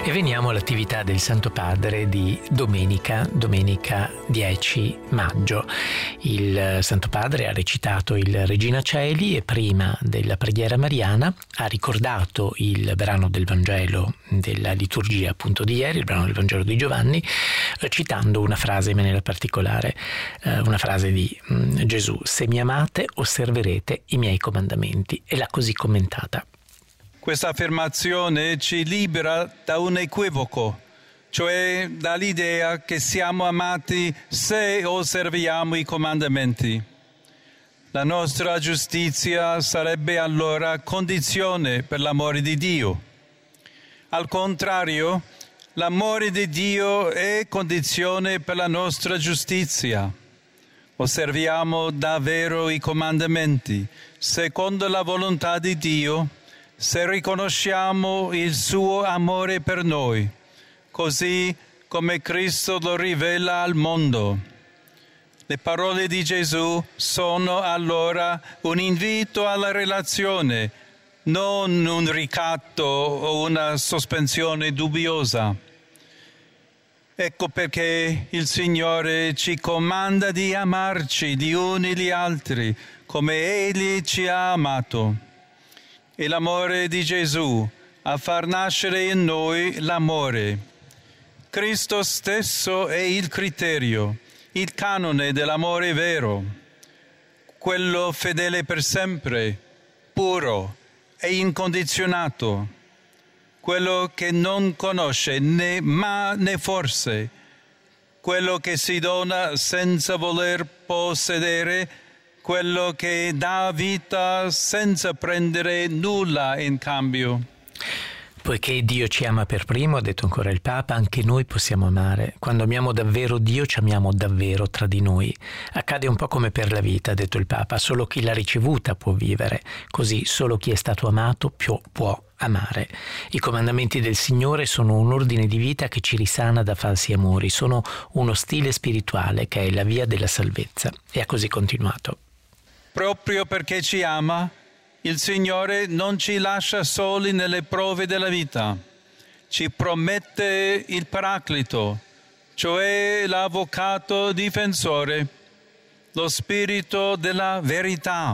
E veniamo all'attività del Santo Padre di domenica 10 maggio. Il Santo Padre ha recitato il Regina Coeli e prima della preghiera mariana ha ricordato il brano del Vangelo della liturgia appunto di ieri, il brano del Vangelo di Giovanni, citando una frase in maniera particolare, una frase di Gesù: se mi amate osserverete i miei comandamenti, e l'ha così commentata. Questa affermazione ci libera da un equivoco, cioè dall'idea che siamo amati se osserviamo i comandamenti. La nostra giustizia sarebbe allora condizione per l'amore di Dio. Al contrario, l'amore di Dio è condizione per la nostra giustizia. Osserviamo davvero i comandamenti, secondo la volontà di Dio, se riconosciamo il suo amore per noi, così come Cristo lo rivela al mondo. Le parole di Gesù sono allora un invito alla relazione, non un ricatto o una sospensione dubbiosa. Ecco perché il Signore ci comanda di amarci gli uni gli altri, come Egli ci ha amato. E l'amore di Gesù a far nascere in noi l'amore. Cristo stesso è il criterio, il canone dell'amore vero, quello fedele per sempre, puro e incondizionato, quello che non conosce né ma né forse, quello che si dona senza voler possedere, quello che dà vita senza prendere nulla in cambio. Poiché Dio ci ama per primo, ha detto ancora il Papa, anche noi possiamo amare. Quando amiamo davvero Dio, ci amiamo davvero tra di noi. Accade un po' come per la vita, ha detto il Papa, solo chi l'ha ricevuta può vivere, così solo chi è stato amato può amare. I comandamenti del Signore sono un ordine di vita che ci risana da falsi amori, sono uno stile spirituale che è la via della salvezza. E ha così continuato. Proprio perché ci ama, il Signore non ci lascia soli nelle prove della vita. Ci promette il Paraclito, cioè l'Avvocato difensore, lo Spirito della verità.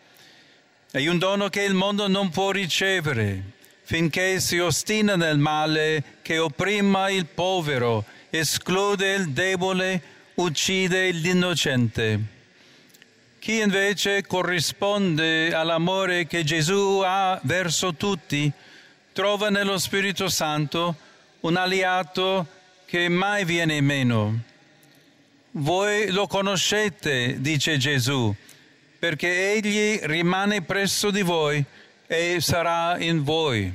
È un dono che il mondo non può ricevere finché si ostina nel male che opprima il povero, esclude il debole, uccide l'innocente. Chi invece corrisponde all'amore che Gesù ha verso tutti, trova nello Spirito Santo un alleato che mai viene meno. Voi lo conoscete, dice Gesù, perché Egli rimane presso di voi e sarà in voi.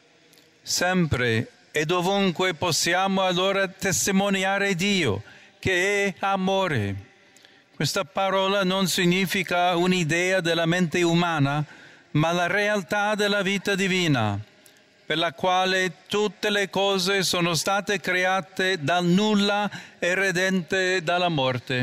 Sempre e dovunque possiamo allora testimoniare Dio, che è amore. Questa parola non significa un'idea della mente umana, ma la realtà della vita divina, per la quale tutte le cose sono state create dal nulla e redente dalla morte.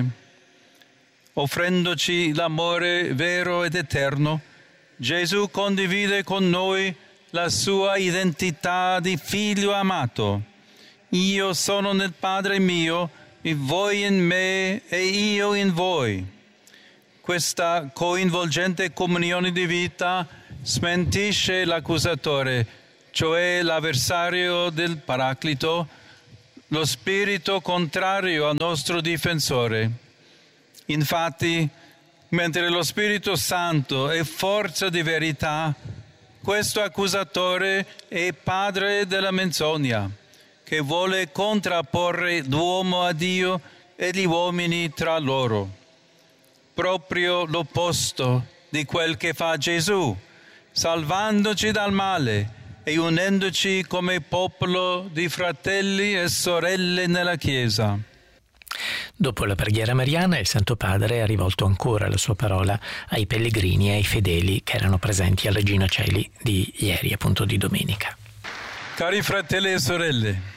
Offrendoci l'amore vero ed eterno, Gesù condivide con noi la sua identità di figlio amato. Io sono nel Padre mio, e voi in me e io in voi. Questa coinvolgente comunione di vita smentisce l'accusatore, cioè l'avversario del Paraclito, lo spirito contrario al nostro difensore. Infatti, mentre lo Spirito Santo è forza di verità, questo accusatore è padre della menzogna, che vuole contrapporre l'uomo a Dio e gli uomini tra loro. Proprio l'opposto di quel che fa Gesù, salvandoci dal male e unendoci come popolo di fratelli e sorelle nella Chiesa. Dopo la preghiera mariana, il Santo Padre ha rivolto ancora la sua parola ai pellegrini e ai fedeli che erano presenti al Regina Coeli di ieri, appunto di domenica. Cari fratelli e sorelle,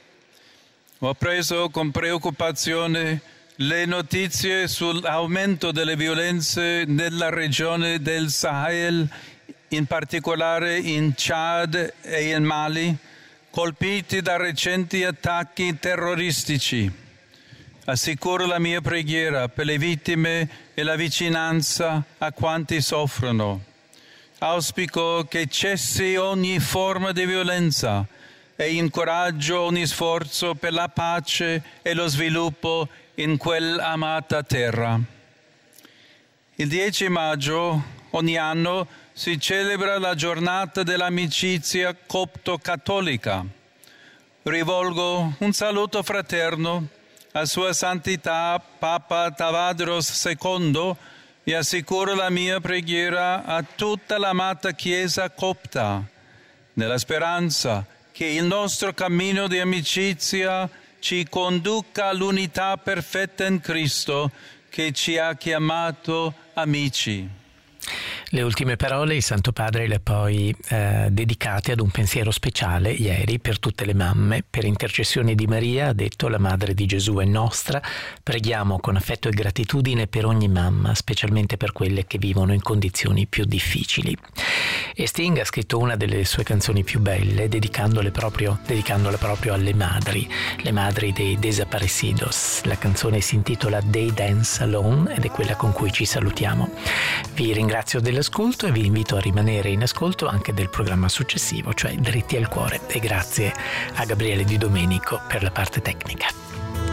ho appreso con preoccupazione le notizie sull'aumento delle violenze nella regione del Sahel, in particolare in Chad e in Mali, colpiti da recenti attacchi terroristici. Assicuro la mia preghiera per le vittime e la vicinanza a quanti soffrono. Auspico che cessi ogni forma di violenza e incoraggio ogni sforzo per la pace e lo sviluppo in quell'amata terra. Il 10 maggio ogni anno si celebra la giornata dell'amicizia copto-cattolica. Rivolgo un saluto fraterno a Sua Santità Papa Tawadros II e assicuro la mia preghiera a tutta l'amata Chiesa copta, nella speranza che il nostro cammino di amicizia ci conduca all'unità perfetta in Cristo che ci ha chiamato amici. Le ultime parole il Santo Padre le ha poi dedicate ad un pensiero speciale ieri per tutte le mamme. Per intercessione di Maria, ha detto, la Madre di Gesù è nostra, preghiamo con affetto e gratitudine per ogni mamma, specialmente per quelle che vivono in condizioni più difficili. E Sting ha scritto una delle sue canzoni più belle, dedicandola proprio alle madri, le madri dei desaparecidos. La canzone si intitola They Dance Alone ed è quella con cui ci salutiamo. Vi ringrazio dell'ascolto e vi invito a rimanere in ascolto anche del programma successivo, cioè Dritti al Cuore, e grazie a Gabriele Di Domenico per la parte tecnica.